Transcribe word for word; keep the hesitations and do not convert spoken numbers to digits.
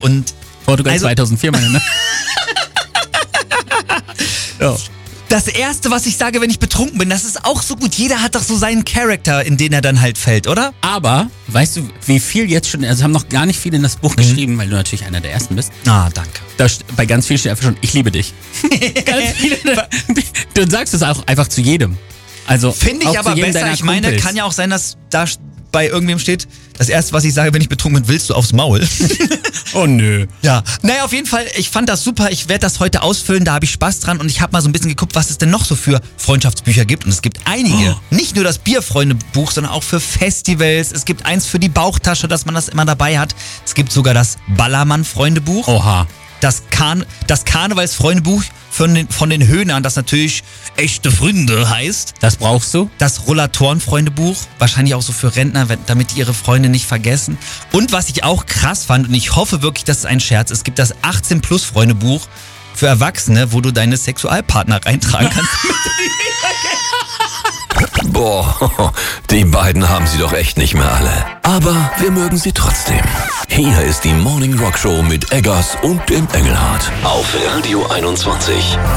und Portugal also, zweitausendvier, meine, ne? ja. Das Erste, was ich sage, wenn ich betrunken bin, das ist auch so gut. Jeder hat doch so seinen Charakter, in den er dann halt fällt, oder? Aber, weißt du, wie viel jetzt schon, also haben noch gar nicht viele in das Buch mhm. geschrieben, weil du natürlich einer der Ersten bist. Ah, danke. Da, bei ganz vielen steht einfach schon, ich liebe dich. Ganz viele, du sagst es auch einfach zu jedem. Also finde ich aber besser. Ich meine, Kumpels. Kann ja auch sein, dass da bei irgendwem steht, das Erste, was ich sage, wenn ich betrunken bin, willst du aufs Maul. Oh nö. Ja, naja, auf jeden Fall, ich fand das super. Ich werde das heute ausfüllen, da habe ich Spaß dran. Und ich habe mal so ein bisschen geguckt, was es denn noch so für Freundschaftsbücher gibt. Und es gibt einige. Oh. Nicht nur das Bierfreunde-Buch, sondern auch für Festivals. Es gibt eins für die Bauchtasche, dass man das immer dabei hat. Es gibt sogar das Ballermann-Freundebuch. Oha. Das, Karn- das Karnevals-Freundebuch von den, von den Höhnern, das natürlich echte Freunde heißt. Das brauchst du? Das Rollatoren-Freundebuch, wahrscheinlich auch so für Rentner, damit die ihre Freunde nicht vergessen. Und was ich auch krass fand, und ich hoffe wirklich, das ist ein Scherz, es gibt das achtzehn Plus Freundebuch für Erwachsene, wo du deine Sexualpartner reintragen kannst. Boah, die beiden haben sie doch echt nicht mehr alle. Aber wir mögen sie trotzdem. Hier ist die Morning Rock Show mit Eggers und dem Engelhardt auf Radio einundzwanzig.